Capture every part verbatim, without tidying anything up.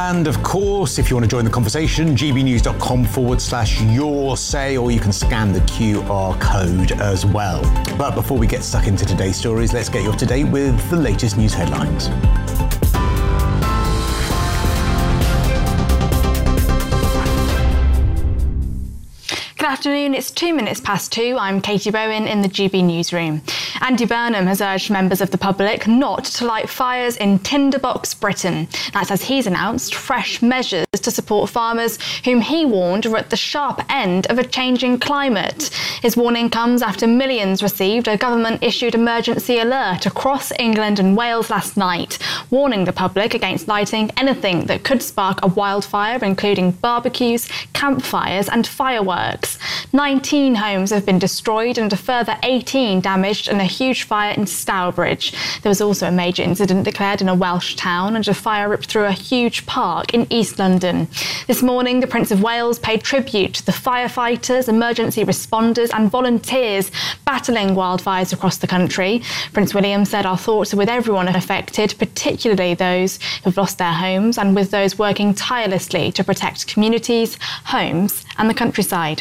And of course, if you want to join the conversation, gbnews.com forward slash your say, or you can scan the Q R code as well. But before we get stuck into today's stories, let's get you up to date with the latest news headlines. Good afternoon, it's two minutes past two. I'm Katie Bowen in the G B newsroom. Andy Burnham has urged members of the public not to light fires in Tinderbox, Britain. That's as he's announced fresh measures to support farmers whom he warned are at the sharp end of a changing climate. His warning comes after millions received a government-issued emergency alert across England and Wales last night, warning the public against lighting anything that could spark a wildfire, including barbecues, campfires and fireworks. nineteen homes have been destroyed and a further eighteen damaged in a huge fire in Stourbridge. There was also a major incident declared in a Welsh town and a fire ripped through a huge park in East London. This morning, the Prince of Wales paid tribute to the firefighters, emergency responders and volunteers battling wildfires across the country. Prince William said, "Our thoughts are with everyone affected, particularly those who've lost their homes and with those working tirelessly to protect communities, homes and the countryside."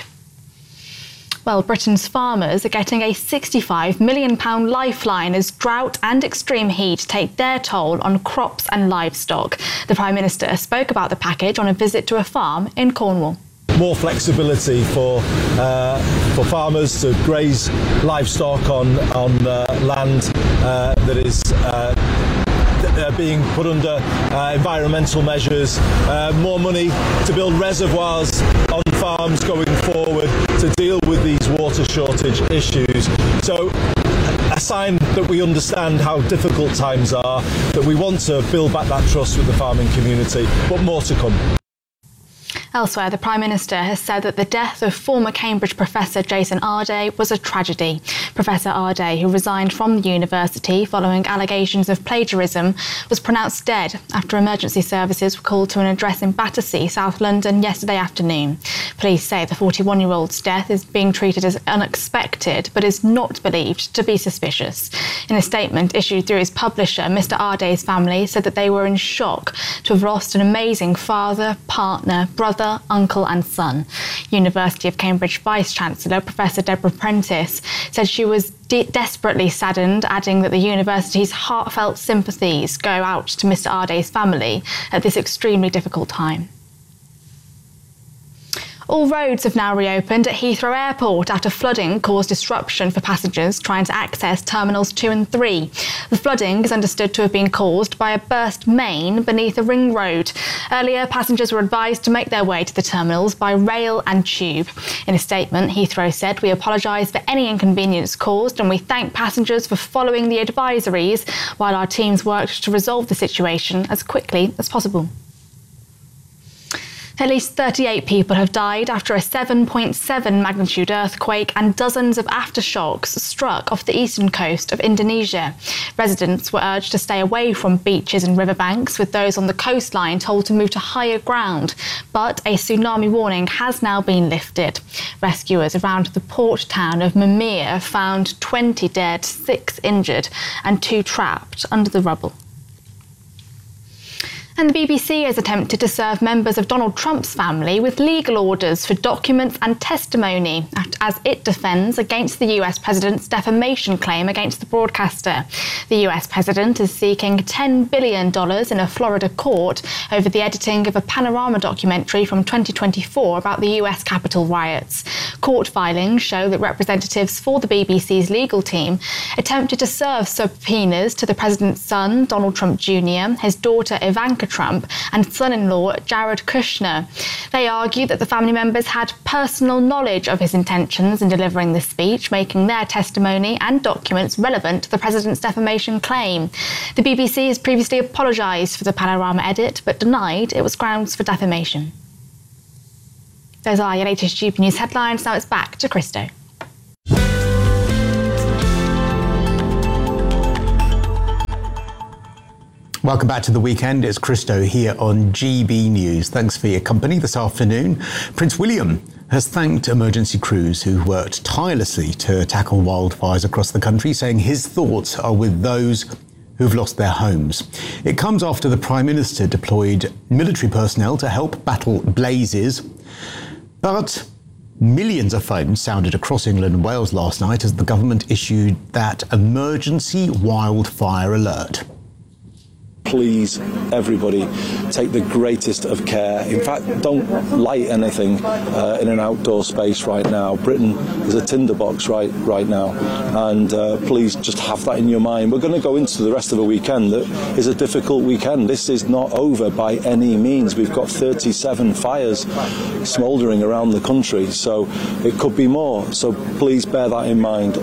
Well, Britain's farmers are getting a sixty-five million pounds lifeline as drought and extreme heat take their toll on crops and livestock. The Prime Minister spoke about the package on a visit to a farm in Cornwall. More flexibility for uh, for farmers to graze livestock on, on uh, land uh, that is uh, Uh, being put under uh, environmental measures, uh, more money to build reservoirs on farms going forward to deal with these water shortage issues. So a sign that we understand how difficult times are, that we want to build back that trust with the farming community, but more to come. Elsewhere, the Prime Minister has said that the death of former Cambridge professor Jason Arday was a tragedy. Professor Arday, who resigned from the university following allegations of plagiarism, was pronounced dead after emergency services were called to an address in Battersea, South London, yesterday afternoon. Police say the forty-one-year-old's death is being treated as unexpected, but is not believed to be suspicious. In a statement issued through his publisher, Mister Arday's family said that they were in shock to have lost an amazing father, partner, brother, uncle and son. University of Cambridge Vice-Chancellor Professor Deborah Prentice said she was de- desperately saddened, adding that the university's heartfelt sympathies go out to Mister Arday's family at this extremely difficult time. All roads have now reopened at Heathrow Airport after flooding caused disruption for passengers trying to access Terminals two and three. The flooding is understood to have been caused by a burst main beneath a ring road. Earlier, passengers were advised to make their way to the terminals by rail and tube. In a statement, Heathrow said, "We apologise for any inconvenience caused and we thank passengers for following the advisories while our teams worked to resolve the situation as quickly as possible." At least thirty-eight people have died after a seven point seven magnitude earthquake and dozens of aftershocks struck off the eastern coast of Indonesia. Residents were urged to stay away from beaches and riverbanks, with those on the coastline told to move to higher ground. But a tsunami warning has now been lifted. Rescuers around the port town of Mimir found twenty dead, six injured and two trapped under the rubble. And the B B C has attempted to serve members of Donald Trump's family with legal orders for documents and testimony as it defends against the U S president's defamation claim against the broadcaster. The U S president is seeking ten billion dollars in a Florida court over the editing of a Panorama documentary from twenty twenty-four about the U S Capitol riots. Court filings show that representatives for the B B C's legal team attempted to serve subpoenas to the president's son, Donald Trump Junior, his daughter Ivanka Trump and son-in-law Jared Kushner. They argue that the family members had personal knowledge of his intentions in delivering this speech, making their testimony and documents relevant to the president's defamation claim. The B B C has previously apologised for the Panorama edit, but denied it was grounds for defamation. Those are your latest G B News headlines. Now it's back to Christo. Welcome back to The Weekend. It's Christo here on G B News. Thanks for your company this afternoon. Prince William has thanked emergency crews who worked tirelessly to tackle wildfires across the country, saying his thoughts are with those who've lost their homes. It comes after the Prime Minister deployed military personnel to help battle blazes. But millions of phones sounded across England and Wales last night as the government issued that emergency wildfire alert. Please, everybody, take the greatest of care. In fact, don't light anything uh, in an outdoor space right now. Britain is a tinderbox right right now, and uh, please just have that in your mind. We're going to go into the rest of a weekend that is a difficult weekend. This is not over by any means. We've got thirty-seven fires smouldering around the country, so it could be more. So please bear that in mind.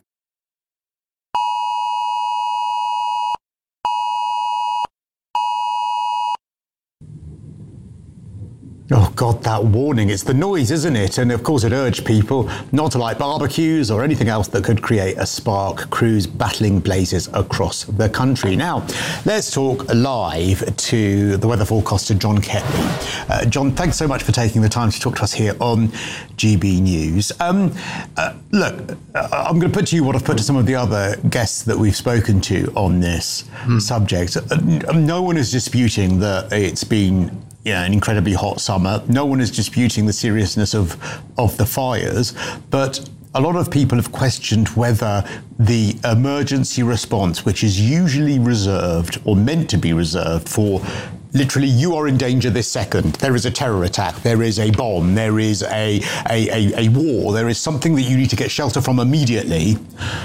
Oh God, that warning. It's the noise, isn't it? And of course it urged people not to light barbecues or anything else that could create a spark. Crews battling blazes across the country. Now, let's talk live to the weather forecaster, John Ketley. Uh, John, thanks so much for taking the time to talk to us here on G B News. Um, uh, look, uh, I'm going to put to you what I've put to some of the other guests that we've spoken to on this mm. subject. Uh, no one is disputing that it's been Yeah, an incredibly hot summer. No one is disputing the seriousness of, of the fires, but a lot of people have questioned whether the emergency response, which is usually reserved or meant to be reserved for literally you are in danger this second, there is a terror attack, there is a bomb, there is a, a, a, a war, there is something that you need to get shelter from immediately,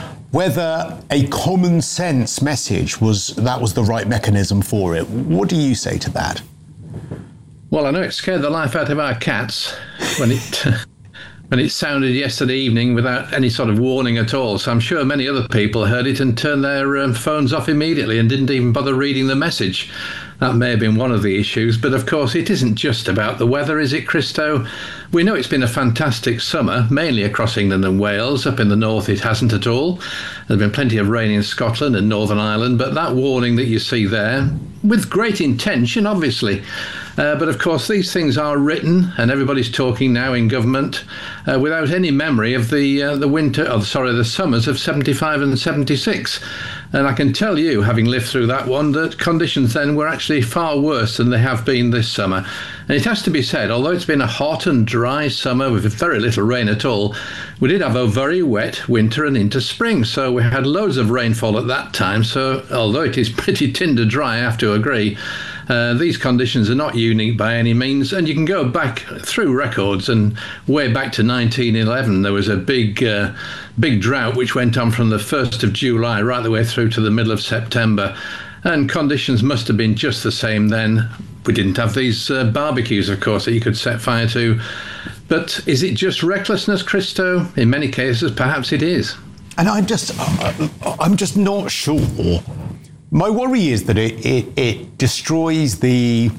whether a common sense message was that was the right mechanism for it. What do you say to that? Well, I know it scared the life out of our cats when it when it sounded yesterday evening without any sort of warning at all. So I'm sure many other people heard it and turned their um, phones off immediately and didn't even bother reading the message. That may have been one of the issues. But of course, it isn't just about the weather, is it, Christo? We know it's been a fantastic summer, mainly across England and Wales. Up in the north, it hasn't at all. There's been plenty of rain in Scotland and Northern Ireland. But that warning that you see there, with great intention, obviously. Uh, but of course, these things are written, and everybody's talking now in government uh, without any memory of the uh, the winter, or sorry, the summers of seventy-five and seventy-six. And I can tell you, having lived through that one, that conditions then were actually far worse than they have been this summer. And it has to be said, although it's been a hot and dry summer with very little rain at all, we did have a very wet winter and into spring. So we had loads of rainfall at that time. So although it is pretty tinder dry, I have to agree, Uh, these conditions are not unique by any means, and you can go back through records, and way back to nineteen eleven there was a big uh, big drought which went on from the first of July right the way through to the middle of September, and conditions must have been just the same then. We didn't have these uh, barbecues, of course, that you could set fire to. But is it just recklessness, Christo? In many cases, perhaps it is. And I'm just, I'm just not sure. My worry is that it, it, it destroys the,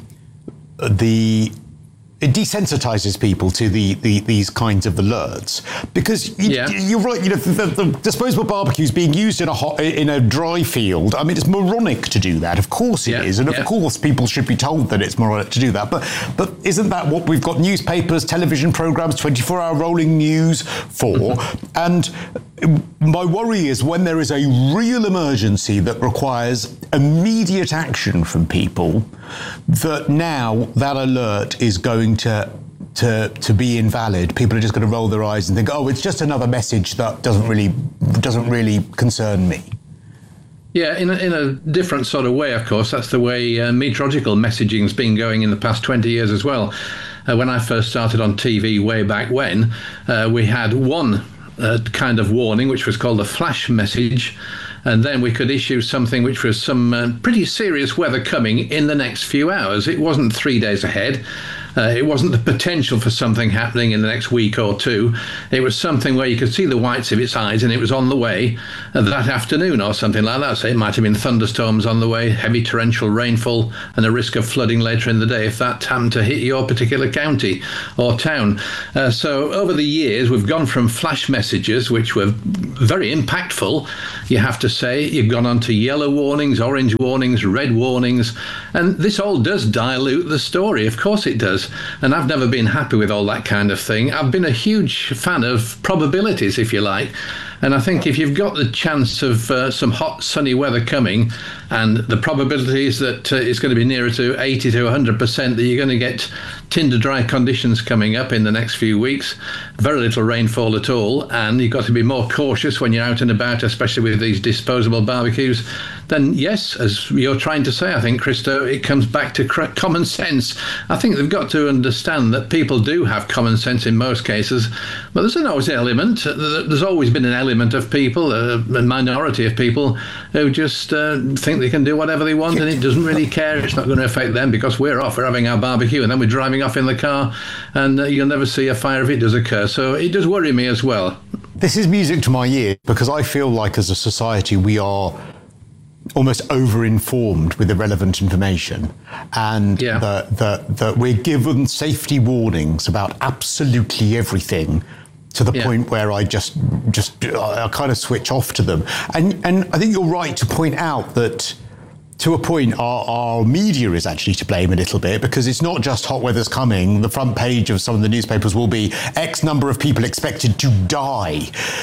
the, it desensitizes people to the, the these kinds of alerts, because you, yeah. you're right. You know, the, the disposable barbecues being used in a hot, in a dry field. I mean, it's moronic to do that. Of course it yeah. is, and yeah. of course people should be told that it's moronic to do that. But but isn't that what we've got newspapers, television programs, twenty-four hour rolling news for? Mm-hmm. And my worry is when there is a real emergency that requires immediate action from people, that now that alert is going to to to be invalid. People are just going to roll their eyes and think, oh, it's just another message that doesn't really doesn't really concern me. Yeah, in a, in a different sort of way, of course. That's the way uh, meteorological messaging's been going in the past twenty years as well. Uh, when I first started on T V way back when, uh, we had one uh, kind of warning, which was called a flash message. And then we could issue something which was some uh, pretty serious weather coming in the next few hours. It wasn't three days ahead. Uh, it wasn't the potential for something happening in the next week or two. It was something where you could see the whites of its eyes, and it was on the way uh, that afternoon or something like that. So it might have been thunderstorms on the way, heavy torrential rainfall, and a risk of flooding later in the day if that happened to hit your particular county or town. Uh, so over the years, we've gone from flash messages, which were very impactful, you have to say. You've gone on to yellow warnings, orange warnings, red warnings, and this all does dilute the story. Of course it does. And I've never been happy with all that kind of thing. I've been a huge fan of probabilities, if you like. And I think if you've got the chance of uh, some hot, sunny weather coming, and the probability is that uh, it's going to be nearer to eighty to one hundred percent that you're going to get tinder dry conditions coming up in the next few weeks, very little rainfall at all, and you've got to be more cautious when you're out and about, especially with these disposable barbecues, then yes, as you're trying to say, I think, Christo, it comes back to common sense. I think they've got to understand that people do have common sense in most cases, but there's always an element, there's always been an element of people, a minority of people, who just uh, think they can do whatever they want and it doesn't really care, it's not going to affect them because we're off, we're having our barbecue, and then we're driving off in the car, and uh, you'll never see a fire if it does occur. So it does worry me as well. This is music to my ear, because I feel like as a society we are almost over-informed with irrelevant information, and yeah. that, that, that we're given safety warnings about absolutely everything, to the yeah. point where I just just I kind of switch off to them. And and I think you're right to point out that, to a point, our, our media is actually to blame a little bit, because it's not just hot weather's coming. The front page of some of the newspapers will be X number of people expected to die.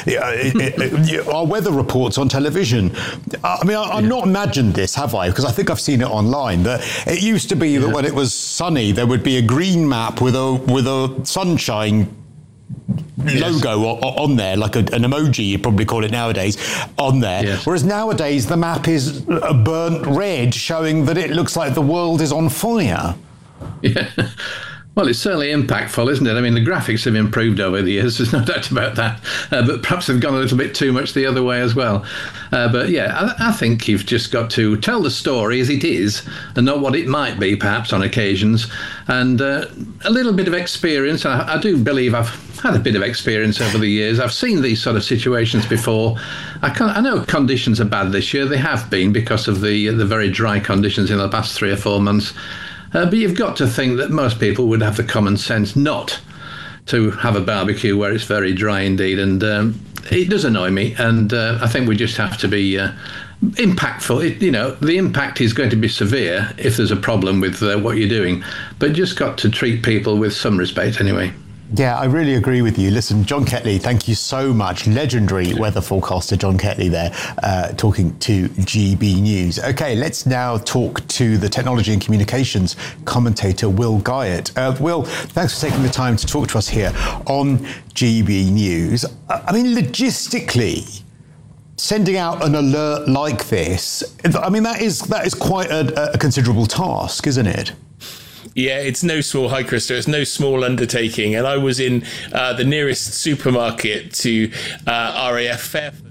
it, it, our weather reports on television. I mean, I, I've yeah. not imagined this, have I? Because I think I've seen it online. That it used to be yeah. that when it was sunny, there would be a green map with a with a sunshine yes. logo on there, like a, an emoji, you'd probably call it nowadays, on there. Yes. Whereas nowadays, the map is a burnt red, showing that it looks like the world is on fire. Yeah. Well, it's certainly impactful, isn't it? I mean, the graphics have improved over the years, there's no doubt about that. Uh, but perhaps they've gone a little bit too much the other way as well. Uh, but yeah, I, I think you've just got to tell the story as it is and not what it might be, perhaps, on occasions. And uh, a little bit of experience. I, I do believe I've had a bit of experience over the years. I've seen these sort of situations before. I, can't, I know conditions are bad this year. They have been because of the, the very dry conditions in the past three or four months. Uh, but you've got to think that most people would have the common sense not to have a barbecue where it's very dry indeed. And um, it does annoy me. And uh, I think we just have to be uh, impactful. It, you know, the impact is going to be severe if there's a problem with uh, what you're doing. But just got to treat people with some respect anyway. Yeah, I really agree with you. Listen, John Ketley, thank you so much. Legendary weather forecaster John Ketley there, uh, talking to G B News. OK, let's now talk to the technology and communications commentator, Will Guyatt. Uh, Will, thanks for taking the time to talk to us here on G B News. I mean, logistically, sending out an alert like this, I mean, that is that is quite a, a considerable task, isn't it? Yeah, it's no small, hi Christo, it's no small undertaking. And I was in uh, the nearest supermarket to uh, R A F Fairford.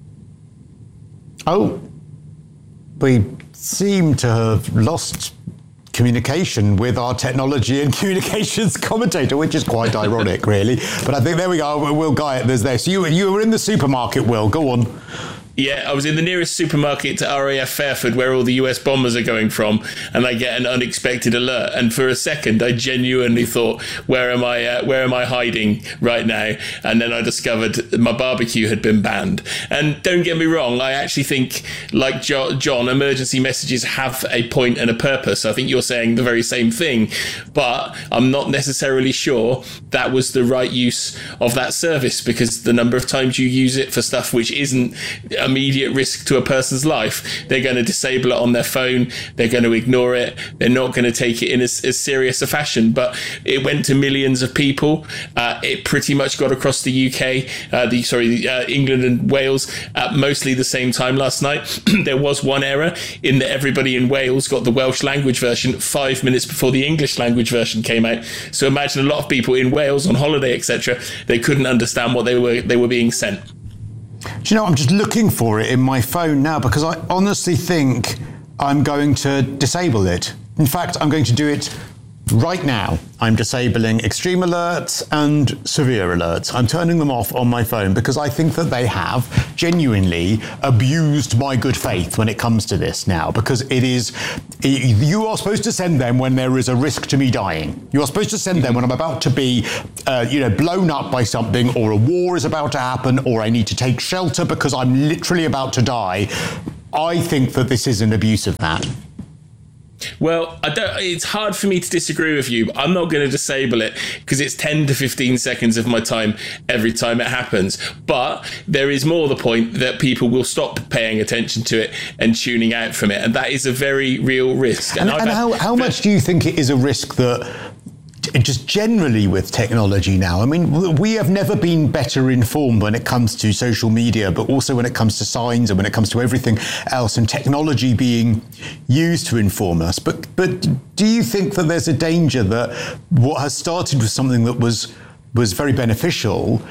Oh, we seem to have lost communication with our technology and communications commentator, which is quite ironic, really. But I think there we go, Will Guyatt, there's there. So you, you were in the supermarket, Will, go on. Yeah, I was in the nearest supermarket to R A F Fairford, where all the U S bombers are going from, and I get an unexpected alert. And for a second, I genuinely thought, "Where am I? Uh, where am I hiding right now?" And then I discovered my barbecue had been banned. And don't get me wrong, I actually think, like jo- John, emergency messages have a point and a purpose. I think you're saying the very same thing, but I'm not necessarily sure that was the right use of that service, because the number of times you use it for stuff which isn't immediate risk to a person's life, they're going to disable it on their phone, they're going to ignore it, they're not going to take it in as, as serious a fashion. But it went to millions of people. Uh, it pretty much got across the U K, uh, the sorry, uh, England and Wales at mostly the same time last night. There was one error in that everybody in Wales got the Welsh language version five minutes before the English language version came out. So imagine a lot of people in Wales on holiday, et cetera, they couldn't understand what they were they were being sent. Do you know, I'm just looking for it in my phone now, because I honestly think I'm going to disable it. In fact, I'm going to do it right now. I'm disabling extreme alerts and severe alerts. I'm turning them off on my phone because I think that they have genuinely abused my good faith when it comes to this now, because it is, you are supposed to send them when there is a risk to me dying. You are supposed to send them when I'm about to be, uh, you know, blown up by something, or a war is about to happen, or I need to take shelter because I'm literally about to die. I think that this is an abuse of that. Well, I don't, it's hard for me to disagree with you, but I'm not going to disable it because it's ten to fifteen seconds of my time every time it happens. But there is more the point that people will stop paying attention to it and tuning out from it. And that is a very real risk. And, and, and how, how much do you think it is a risk that just generally with technology now? I mean, we have never been better informed when it comes to social media, but also when it comes to signs and when it comes to everything else and technology being used to inform us. But but do you think that there's a danger that what has started with something that was was very beneficial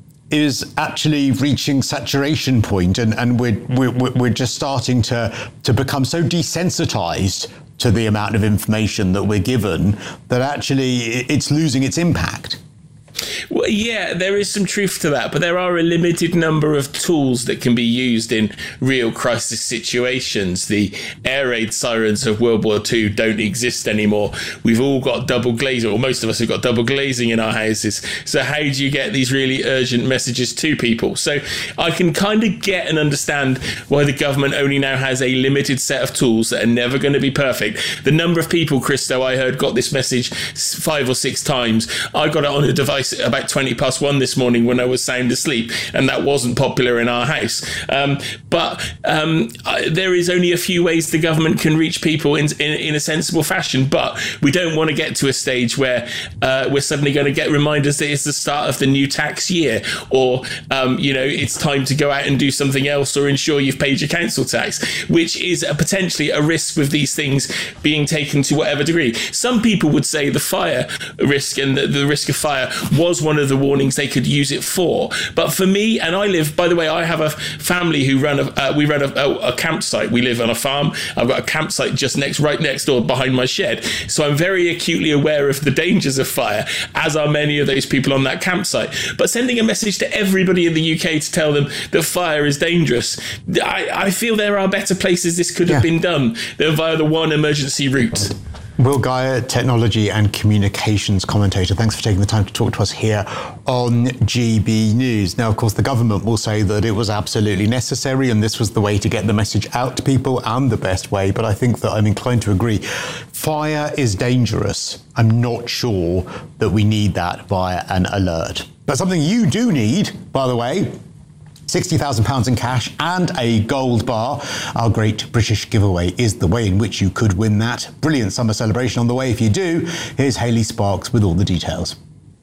is actually reaching saturation point, and, and we're, we're we're just starting to to become so desensitized to the amount of information that we're given that actually it's losing its impact? Well, yeah, there is some truth to that, but there are a limited number of tools that can be used in real crisis situations. The air raid sirens of World War Two don't exist anymore. We've all got double glazing, or most of us have got double glazing in our houses. So how do you get these really urgent messages to people? So I can kind of get and understand why the government only now has a limited set of tools that are never going to be perfect. The number of people, Christo, I heard got this message five or six times. I got it on a device about twenty past one this morning when I was sound asleep, and that wasn't popular in our house. Um, but um, I, there is only a few ways the government can reach people in, in, in a sensible fashion, but we don't want to get to a stage where uh, we're suddenly going to get reminders that it's the start of the new tax year, or um, you know, it's time to go out and do something else, or ensure you've paid your council tax, which is a, potentially a risk with these things being taken to whatever degree. Some people would say the fire risk and the, the risk of fire was one of the warnings they could use it for. But for me, and I live, by the way, I have a family who run a, uh, we run a, a, a campsite. We live on a farm. I've got a campsite just next, right next door behind my shed. So I'm very acutely aware of the dangers of fire, as are many of those people on that campsite. But sending a message to everybody in the U K to tell them that fire is dangerous, I, I feel there are better places this could have yeah. been done than via the one emergency route. Will Guyer, technology and communications commentator, thanks for taking the time to talk to us here on G B News. Now, of course, the government will say that it was absolutely necessary and this was the way to get the message out to people and the best way, but I think that I'm inclined to agree. Fire is dangerous. I'm not sure that we need that via an alert. But something you do need, by the way, sixty thousand pounds in cash and a gold bar. Our Great British Giveaway is the way in which you could win that. Brilliant summer celebration on the way if you do. Here's Hayley Sparks with all the details.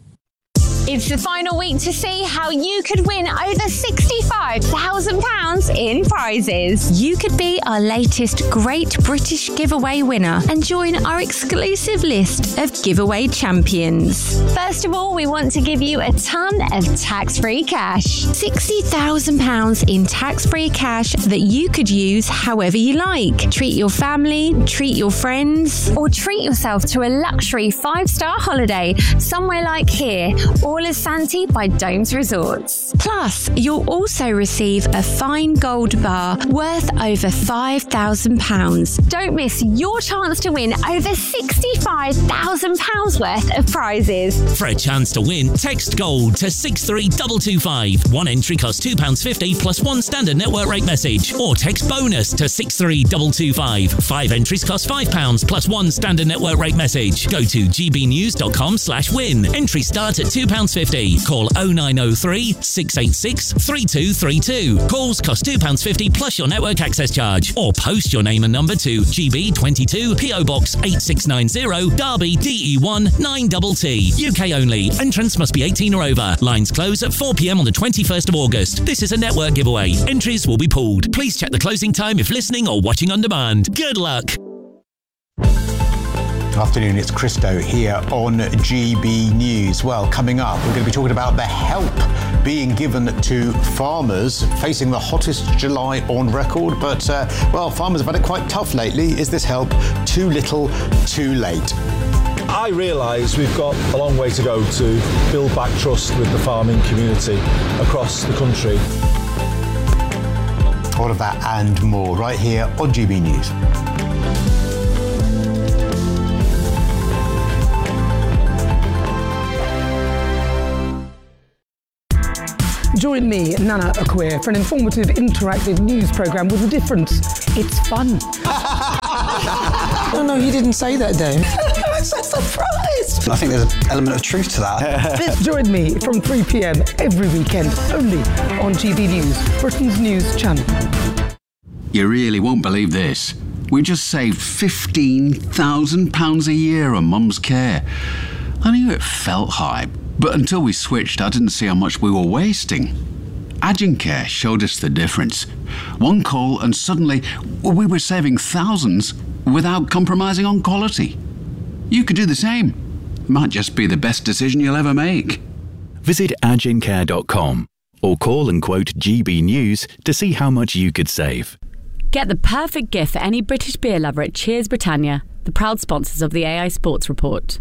It's the final week to see how you could win over sixty-five thousand pounds in prizes. You could be our latest Great British Giveaway winner and join our exclusive list of giveaway champions. First of all, we want to give you a ton of tax-free cash. sixty thousand pounds in tax-free cash that you could use however you like. Treat your family, treat your friends, or treat yourself to a luxury five-star holiday somewhere like here, or All is Santi by Domes Resorts. Plus, you'll also receive a fine gold bar worth over five thousand pounds. Don't miss your chance to win over sixty-five thousand pounds worth of prizes. For a chance to win, text GOLD to six three two two five. One entry costs two pounds fifty plus one standard network rate message. Or text BONUS to six three two two five. Five entries cost five pounds plus one standard network rate message. Go to gbnews.com slash win. Entries start at two pounds fifty. Call oh nine oh three, six eight six, three two three two. Calls cost two pounds fifty plus your network access charge. Or post your name and number to G B twenty-two, P O Box eight six nine zero, Derby, D E one nine T T. U K only. Entrance must be eighteen or over. Lines close at four p.m. on the twenty-first of August. This is a network giveaway. Entries will be pooled. Please check the closing time if listening or watching on demand. Good luck. Afternoon, it's Christo here on G B News. Well, coming up, we're going to be talking about the help being given to farmers facing the hottest July on record. But, uh, well, farmers have had it quite tough lately. Is this help too little, too late? I realise we've got a long way to go to build back trust with the farming community across the country. All of that and more right here on G B News. Join me, Nana Akua, for an informative, interactive news programme with a difference. It's fun. don't know, you didn't say that, Dave. I'm so surprised. I think there's an element of truth to that. Join me from three p.m. every weekend, only on G B News, Britain's news channel. You really won't believe this. We just saved fifteen thousand pounds a year on Mum's care. I knew it felt high, but until we switched, I didn't see how much we were wasting. Agencare showed us the difference. One call and suddenly we were saving thousands without compromising on quality. You could do the same. Might just be the best decision you'll ever make. Visit agencare dot com or call and quote G B News to see how much you could save. Get the perfect gift for any British beer lover at Cheers Britannia, the proud sponsors of the A I Sports Report.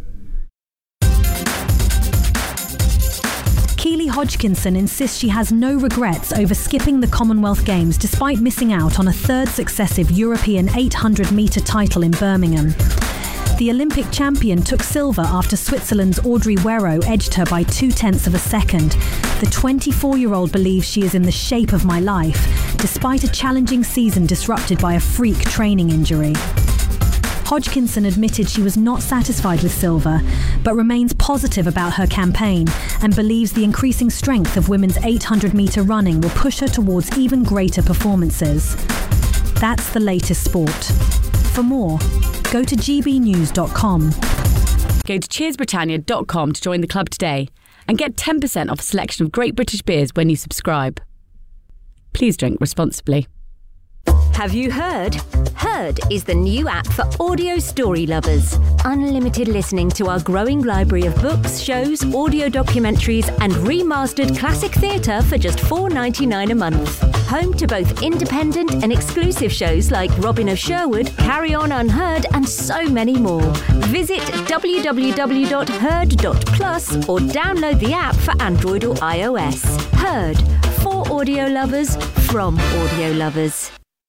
Keely Hodgkinson insists she has no regrets over skipping the Commonwealth Games despite missing out on a third successive European eight hundred metre title in Birmingham. The Olympic champion took silver after Switzerland's Audrey Werro edged her by two-tenths of a second. The twenty-four-year-old believes she is in the shape of my life, despite a challenging season disrupted by a freak training injury. Hodgkinson admitted she was not satisfied with silver, but remains positive about her campaign and believes the increasing strength of women's eight hundred metre running will push her towards even greater performances. That's the latest sport. For more, go to g b news dot com. Go to cheers britannia dot com to join the club today and get ten percent off a selection of great British beers when you subscribe. Please drink responsibly. Have you heard? Heard is the new app for audio story lovers. Unlimited listening to our growing library of books, shows, audio documentaries and remastered classic theatre for just four dollars ninety-nine a month. Home to both independent and exclusive shows like Robin of Sherwood, Carry On Unheard and so many more. Visit w w w dot heard dot plus or download the app for Android or iOS. Heard, for audio lovers, from audio lovers.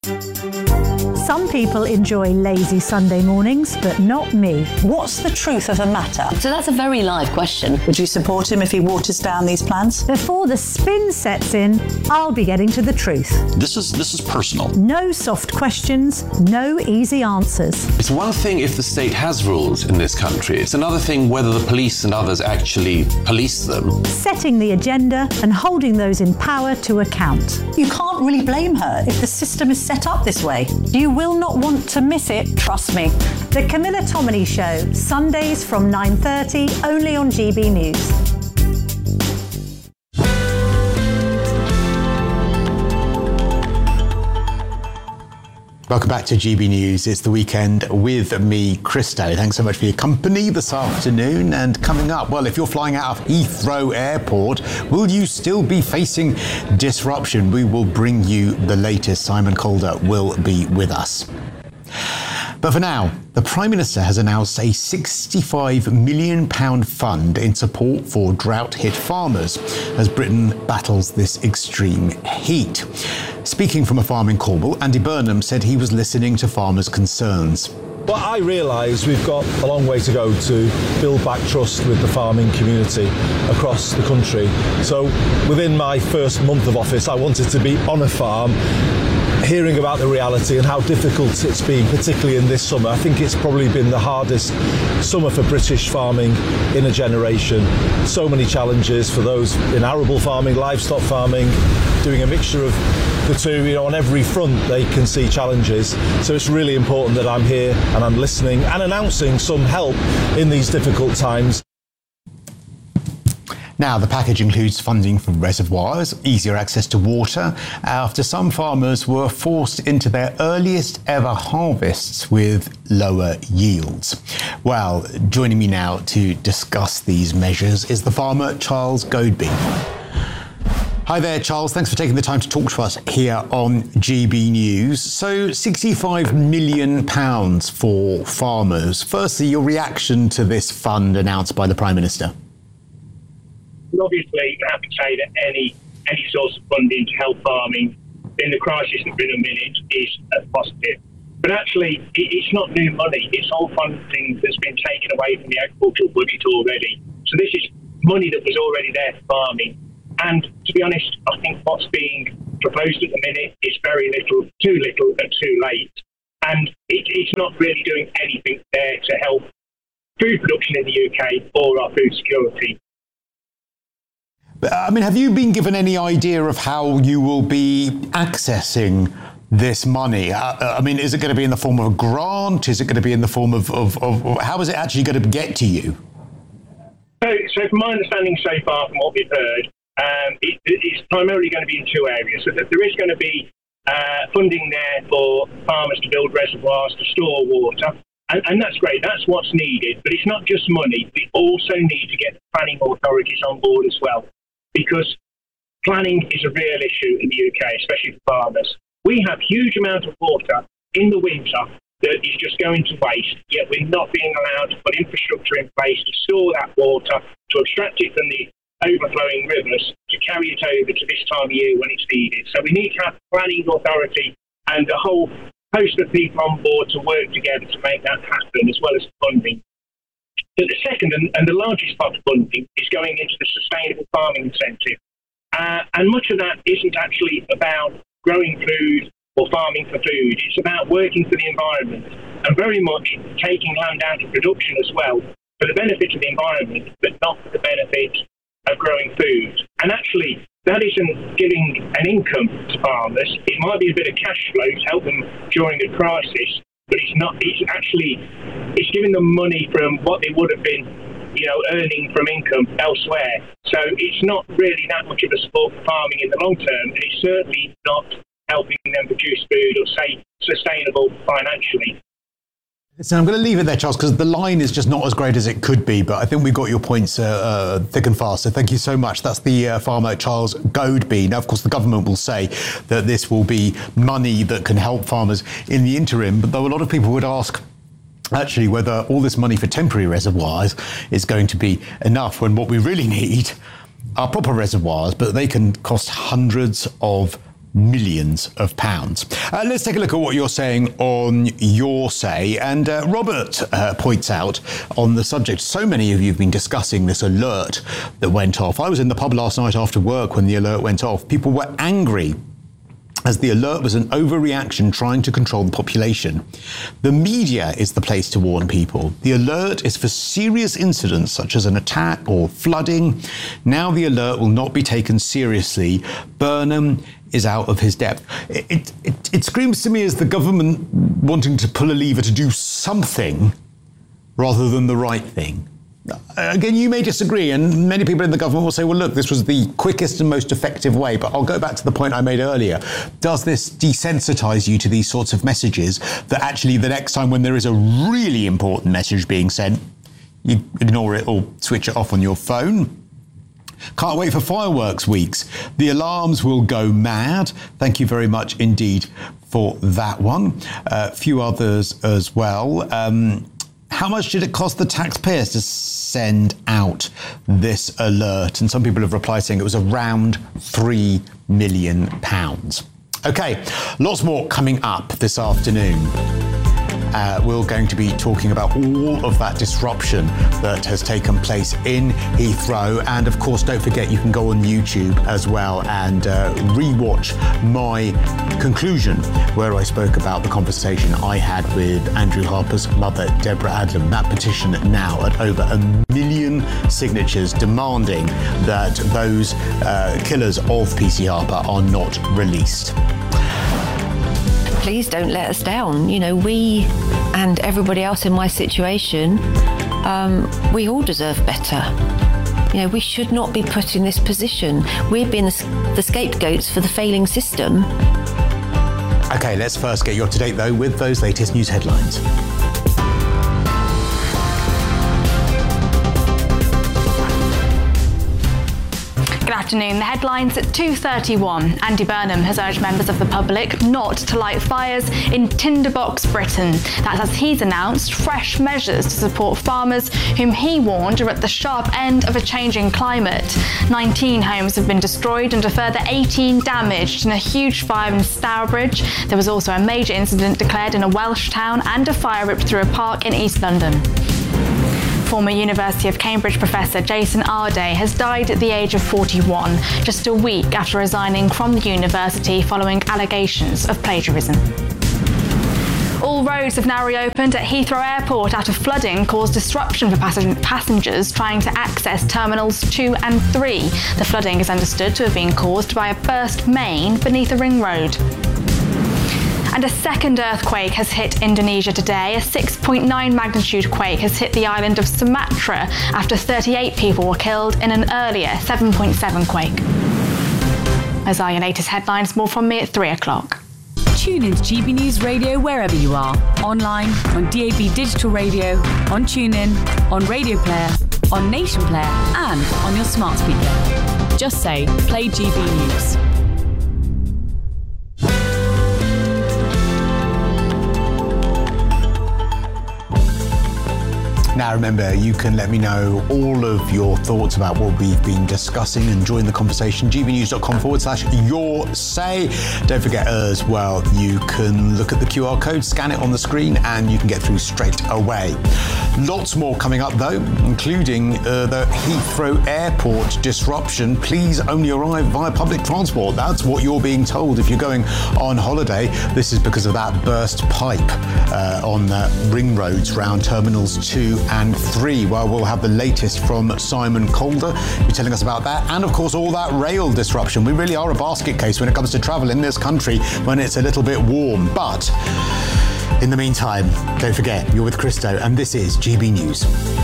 Some people enjoy lazy Sunday mornings, but not me. What's the truth of the matter? So that's a very live question. Would you support him if he waters down these plans? Before the spin sets in, I'll be getting to the truth. This is this is personal. No soft questions, no easy answers. It's one thing if the state has rules in this country. It's another thing whether the police and others actually police them. Setting the agenda and holding those in power to account. You can't really blame her if the system is set up this way. You will not want to miss it, trust me. The Camilla Tominey Show, Sundays from nine thirty, only on G B News. Welcome back to G B News. It's the weekend with me, Chris Daly. Thanks so much for your company this afternoon. And coming up, well, if you're flying out of Heathrow Airport, will you still be facing disruption? We will bring you the latest. Simon Calder will be with us. But for now, the Prime Minister has announced a sixty-five million pounds fund in support for drought-hit farmers as Britain battles this extreme heat. Speaking from a farm in Cornwall, Andy Burnham said he was listening to farmers' concerns. But I realise we've got a long way to go to build back trust with the farming community across the country. So within my first month of office, I wanted to be on a farm, hearing about the reality and how difficult it's been, particularly in this summer. I think it's probably been the hardest summer for British farming in a generation. So many challenges for those in arable farming, livestock farming, doing a mixture of the two. You know, on every front they can see challenges. So it's really important that I'm here and I'm listening and announcing some help in these difficult times. Now, the package includes funding for reservoirs, easier access to water, after some farmers were forced into their earliest ever harvests with lower yields. Well, joining me now to discuss these measures is the farmer Charles Godby. Hi there, Charles. Thanks for taking the time to talk to us here on G B News. So, sixty-five million pounds for farmers. Firstly, your reaction to this fund announced by the Prime Minister? Obviously, you have to say that any any source of funding to help farming in the crisis that we're in a minute is a positive. But actually, it, it's not new money. It's all funding that's been taken away from the agricultural budget already. So this is money that was already there for farming. And to be honest, I think what's being proposed at the minute is very little, too little and too late. and it, it's not really doing anything there to help food production in the U K or our food security. I mean, have you been given any idea of how you will be accessing this money? Uh, I mean, is it going to be in the form of a grant? Is it going to be in the form of, of, of, of how is it actually going to get to you? So, so from my understanding so far, from what we've heard, um, it, it's primarily going to be in two areas. So that there is going to be uh, funding there for farmers to build reservoirs to store water, and, and that's great. That's what's needed. But it's not just money. We also need to get the planning authorities on board as well, because planning is a real issue in the U K, especially for farmers. We have huge amounts of water in the winter that is just going to waste, yet we're not being allowed to put infrastructure in place to store that water, to extract it from the overflowing rivers, to carry it over to this time of year when it's needed. So we need to have planning authority and a whole host of people on board to work together to make that happen, as well as funding. But the second and, and the largest part of funding is going into the sustainable farming incentive. Uh, and much of that isn't actually about growing food or farming for food. It's about working for the environment and very much taking land out of production as well for the benefit of the environment, but not for the benefit of growing food. And actually, that isn't giving an income to farmers. It might be a bit of cash flow to help them during a crisis, but it's not. It's actually it's giving them money from what they would have been, you know, earning from income elsewhere. So it's not really that much of a support for farming in the long term, and it's certainly not helping them produce food or say sustainable financially. So I'm going to leave it there, Charles, because the line is just not as great as it could be, but I think we got your points uh, uh, thick and fast. So thank you so much. That's the uh, farmer, Charles Goadby. Now, of course, the government will say that this will be money that can help farmers in the interim, but though a lot of people would ask, actually, whether all this money for temporary reservoirs is going to be enough when what we really need are proper reservoirs, but they can cost hundreds of millions of pounds. Uh, let's take a look at what you're saying on Your Say. And uh, Robert uh, points out on the subject, so many of you have been discussing this alert that went off. I was in the pub last night after work when the alert went off. People were angry as the alert was an overreaction trying to control the population. The media is the place to warn people. The alert is for serious incidents such as an attack or flooding. Now the alert will not be taken seriously. Burnham is out of his depth. It, it, it, it screams to me as the government wanting to pull a lever to do something rather than the right thing. Again, you may disagree, and many people in the government will say, well, look, this was the quickest and most effective way. But I'll go back to the point I made earlier. Does this desensitize you to these sorts of messages that actually the next time when there is a really important message being sent, you ignore it or switch it off on your phone? Can't wait for fireworks weeks. The alarms will go mad. Thank you very much indeed for that one. A uh, few others as well. Um, How much did it cost the taxpayers to send out this alert? And some people have replied saying it was around three million pounds. OK, lots more coming up this afternoon. Uh, we're going to be talking about all of that disruption that has taken place in Heathrow. And of course, don't forget, you can go on YouTube as well and uh, rewatch my conclusion, where I spoke about the conversation I had with Andrew Harper's mother, Deborah Adlam. That petition now at over a million signatures demanding that those uh, killers of P C Harper are not released. Please don't let us down. You know, we and everybody else in my situation, um, we all deserve better. You know, we should not be put in this position. We've been the, the scapegoats for the failing system. OK, let's first get you up to date, though, with those latest news headlines. Good afternoon. The headlines at two thirty-one. Andy Burnham has urged members of the public not to light fires in Tinderbox, Britain. That's as he's announced fresh measures to support farmers whom he warned are at the sharp end of a changing climate. nineteen homes have been destroyed and a further eighteen damaged in a huge fire in Stourbridge. There was also a major incident declared in a Welsh town and a fire ripped through a park in East London. Former University of Cambridge professor Jason Arday has died at the age of forty-one, just a week after resigning from the university following allegations of plagiarism. All All roads have now reopened at Heathrow Airport after flooding caused disruption for passen- passengers trying to access terminals two and three. The flooding is understood to have been caused by a burst main beneath a ring road. And a second earthquake has hit Indonesia today. A six point nine magnitude quake has hit the island of Sumatra after thirty-eight people were killed in an earlier seven point seven quake. Those are your latest headlines. More from me at three o'clock. Tune in to G B News Radio wherever you are. Online, on D A B Digital Radio, on TuneIn, on Radio Player, on Nation Player, and on your smart speaker. Just say, play G B News. Now remember, you can let me know all of your thoughts about what we've been discussing and join the conversation. gbnews.com forward slash your say. Don't forget as well, you can look at the Q R code, scan it on the screen, and you can get through straight away. Lots more coming up though, including uh, the Heathrow Airport disruption. Please only arrive via public transport. That's what you're being told if you're going on holiday. This is because of that burst pipe uh, on uh, ring roads around terminals two and three. Well, we'll have the latest from Simon Calder, who's telling us about that, and of course all that rail disruption. We really are a basket case when it comes to travel in this country when it's a little bit warm. But in the meantime, don't forget, you're with Christo, and this is G B News.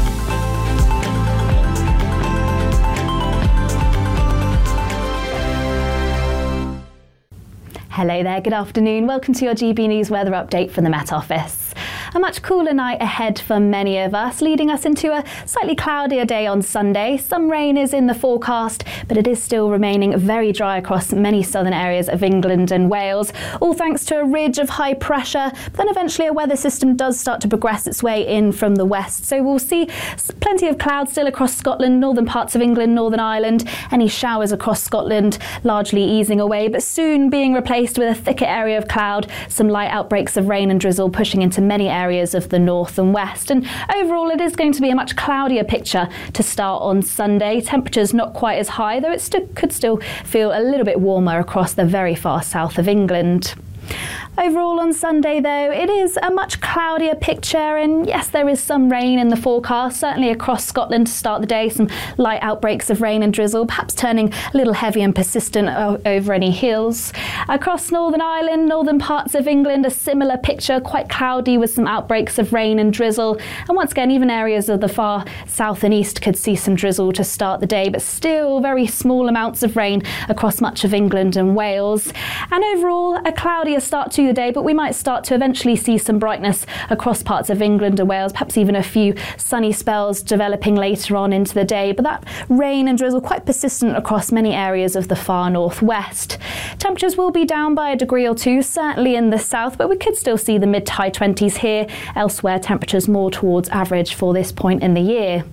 Hello there, good afternoon. Welcome to your G B News weather update from the Met Office. A much cooler night ahead for many of us, leading us into a slightly cloudier day on Sunday. Some rain is in the forecast, but it is still remaining very dry across many southern areas of England and Wales, all thanks to a ridge of high pressure. But then eventually a weather system does start to progress its way in from the west. So we'll see plenty of clouds still across Scotland, northern parts of England, Northern Ireland. Any showers across Scotland largely easing away, but soon being replaced with a thicker area of cloud, some light outbreaks of rain and drizzle pushing into many areas areas of the north and west. And overall, it is going to be a much cloudier picture to start on Sunday. Temperatures not quite as high, though it still, could still feel a little bit warmer across the very far south of England. Overall on Sunday though, it is a much cloudier picture, and yes, there is some rain in the forecast, certainly across Scotland to start the day, some light outbreaks of rain and drizzle, perhaps turning a little heavy and persistent o- over any hills. Across Northern Ireland, northern parts of England, a similar picture, quite cloudy with some outbreaks of rain and drizzle, and once again even areas of the far south and east could see some drizzle to start the day, but still very small amounts of rain across much of England and Wales. And overall, a cloudier start to the day, but we might start to eventually see some brightness across parts of England and Wales, perhaps even a few sunny spells developing later on into the day, but that rain and drizzle quite persistent across many areas of the far northwest. Temperatures will be down by a degree or two, certainly in the south, but we could still see the mid to high twenties here. Elsewhere, temperatures more towards average for this point in the year.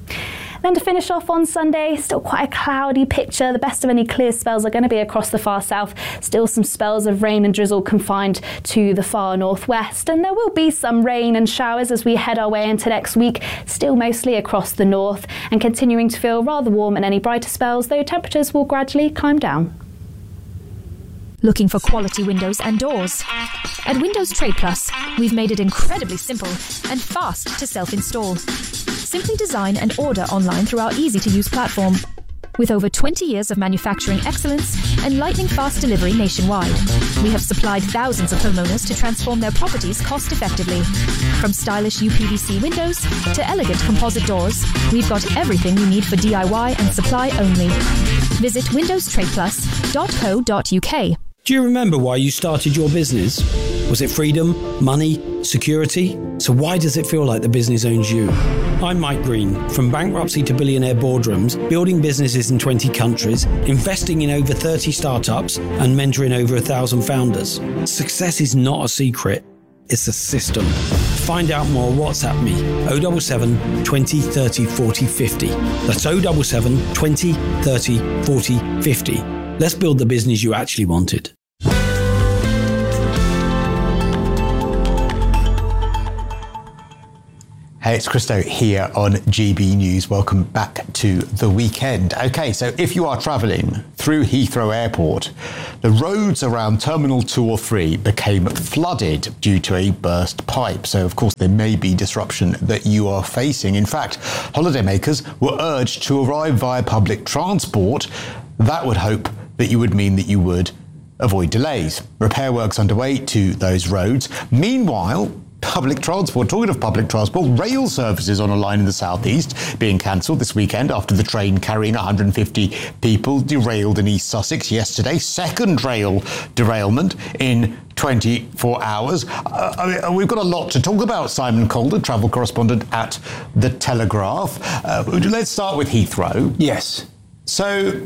Then to finish off on Sunday, still quite a cloudy picture. The best of any clear spells are going to be across the far south. Still some spells of rain and drizzle confined to the far northwest. And there will be some rain and showers as we head our way into next week, still mostly across the north, and continuing to feel rather warm and any brighter spells, though temperatures will gradually climb down. Looking for quality windows and doors? At Windows Trade Plus, we've made it incredibly simple and fast to self-install. Simply design and order online through our easy-to-use platform. With over twenty years of manufacturing excellence and lightning-fast delivery nationwide, we have supplied thousands of homeowners to transform their properties cost-effectively. From stylish U P V C windows to elegant composite doors, we've got everything you need for D I Y and supply only. Visit windows trade plus dot co dot U K. Do you remember why you started your business? Was it freedom, money, security? So why does it feel like the business owns you? I'm Mike Green. From bankruptcy to billionaire boardrooms, building businesses in twenty countries, investing in over thirty startups, and mentoring over one thousand founders. Success is not a secret. It's a system. Find out more, WhatsApp me, oh seven seven, twenty, thirty, forty, fifty. That's oh seven seven, twenty, thirty, forty, fifty. Let's build the business you actually wanted. Hey, it's Christo here on G B News. Welcome back to the weekend. Okay, so if you are travelling through Heathrow Airport, the roads around Terminal two or three became flooded due to a burst pipe. So, of course, there may be disruption that you are facing. In fact, holidaymakers were urged to arrive via public transport. That would hope that you would mean that you would avoid delays. Repair works underway to those roads. Meanwhile, public transport, talking of public transport, rail services on a line in the southeast being cancelled this weekend after the train carrying one hundred fifty people derailed in East Sussex yesterday. Second rail derailment in twenty-four hours. Uh, I mean, we've got a lot to talk about. Simon Calder, travel correspondent at The Telegraph. Uh, let's start with Heathrow. Yes. So,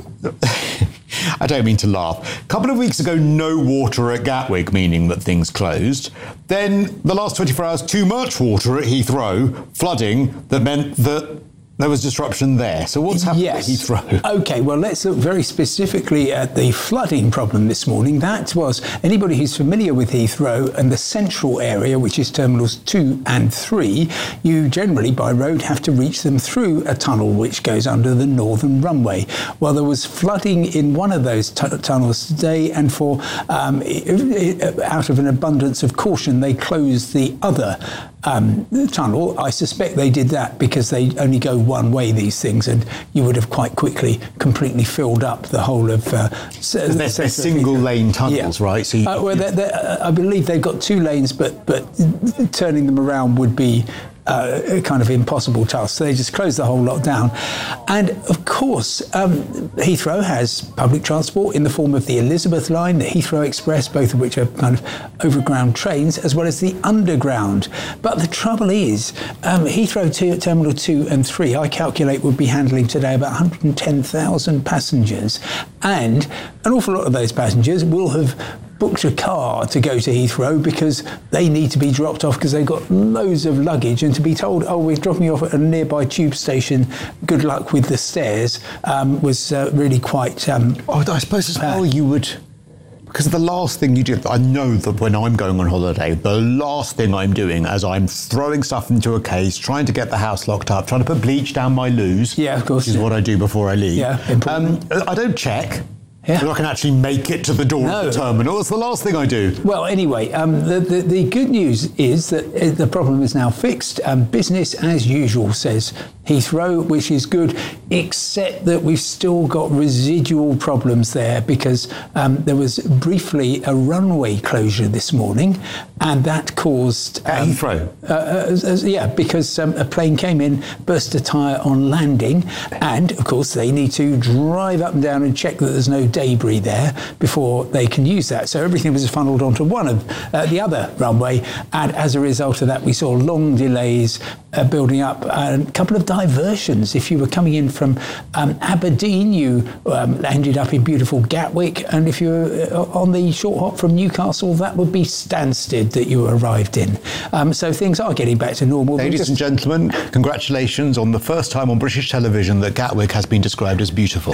I don't mean to laugh. A couple of weeks ago, no water at Gatwick, meaning that things closed. Then, the last twenty-four hours, too much water at Heathrow, flooding, that meant that there was disruption there. So what's happened yes. at Heathrow? OK, well, let's look very specifically at the flooding problem this morning. That was anybody who's familiar with Heathrow and the central area, which is terminals two and three, you generally, by road, have to reach them through a tunnel which goes under the northern runway. Well, there was flooding in one of those t- tunnels today, and for um, it, it, out of an abundance of caution, they closed the other Um, the tunnel. I suspect they did that because they only go one way, these things, and you would have quite quickly completely filled up the whole of... Uh, they're, they're single lane tunnels, yeah. right? So you, uh, well, they're, they're, uh, I believe they've got two lanes, but, but turning them around would be Uh, a kind of impossible task. So they just closed the whole lot down. And of course, um, Heathrow has public transport in the form of the Elizabeth line, the Heathrow Express, both of which are kind of overground trains, as well as the underground. But the trouble is, um, Heathrow two, Terminal two and three, I calculate, would be handling today about one hundred ten thousand passengers. And an awful lot of those passengers will have booked a car to go to Heathrow because they need to be dropped off because they've got loads of luggage, and to be told, oh, we're dropping you off at a nearby tube station, good luck with the stairs, um, was uh, really quite... Um, oh, I suppose as well you would... Because the last thing you do, I know that when I'm going on holiday, the last thing I'm doing as I'm throwing stuff into a case, trying to get the house locked up, trying to put bleach down my loos. Yeah, of course. Which is what I do before I leave. Yeah, um, I don't check. Yeah. So I can actually make it to the door no. of the terminal. That's the last thing I do. Well, anyway, um, the, the, the good news is that the problem is now fixed. Um, business as usual, says Heathrow, which is good, except that we've still got residual problems there because um, there was briefly a runway closure this morning, and that caused... Um, Heathrow? Uh, uh, uh, yeah, because um, a plane came in, burst a tyre on landing, and, of course, they need to drive up and down and check that there's no debris there before they can use that. So everything was funneled onto one of uh, the other runway, and as a result of that, we saw long delays uh, building up, and a couple of diversions. If you were coming in from um, Aberdeen, you um, ended up in beautiful Gatwick, and if you were uh, on the short hop from Newcastle, that would be Stansted that you arrived in. Um, so things are getting back to normal. Ladies just... and gentlemen, congratulations on the first time on British television that Gatwick has been described as beautiful.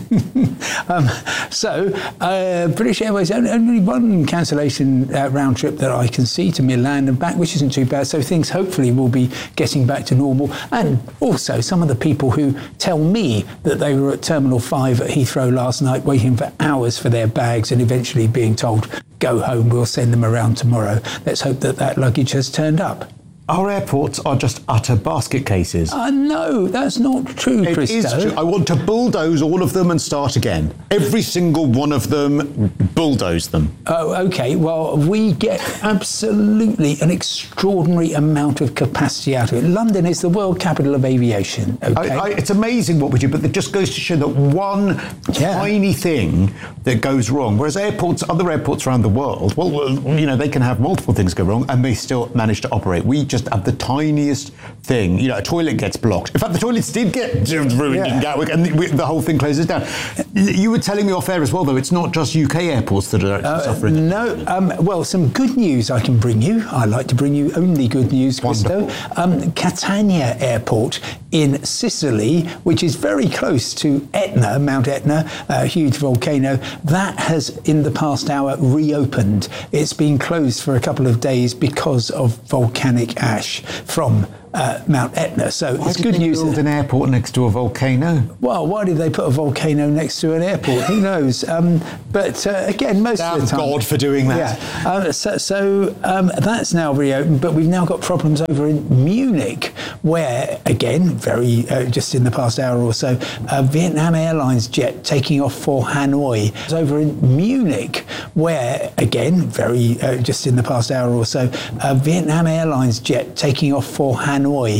um, So, uh, British Airways, only one cancellation uh, round trip that I can see to Milan and back, which isn't too bad. So things hopefully will be getting back to normal. And also some of the people who tell me that they were at Terminal five at Heathrow last night waiting for hours for their bags and eventually being told, go home, we'll send them around tomorrow. Let's hope that that luggage has turned up. Our airports are just utter basket cases. Uh, no, that's not true, It Christo. is true. I want to bulldoze all of them and start again. Every single one of them, bulldoze them. Oh, OK. Well, we get absolutely an extraordinary amount of capacity out of it. London is the world capital of aviation. Okay? I, I, it's amazing what we do, but it just goes to show that one yeah. tiny thing that goes wrong, whereas airports, other airports around the world, well, you know, they can have multiple things go wrong and they still manage to operate. We just have the tiniest thing. You know, a toilet gets blocked. In fact, the toilets did get ruined yeah. in Gatwick, and the, the whole thing closes down. You were telling me off air as well, though, it's not just U K airports that are actually uh, suffering. No. Um, well, some good news I can bring you. I like to bring you only good news, Christo. Um, Catania Airport in Sicily, which is very close to Etna, Mount Etna, a huge volcano, that has, in the past hour, reopened. It's been closed for a couple of days because of volcanic ash from uh, Mount Etna. So Why it's did good they news. build an airport next to a volcano? Well, why did they put a volcano next to an airport? Who knows? Um, but uh, again, most Damn of the time, God for doing that. Yeah. Uh, so so um, that's now reopened, but we've now got problems over in Munich, where again, very uh, just in the past hour or so, uh, Vietnam Airlines jet taking off for Hanoi. It's over in Munich, where again, very uh, just in the past hour or so, uh, Vietnam Airlines jet taking off for Hanoi.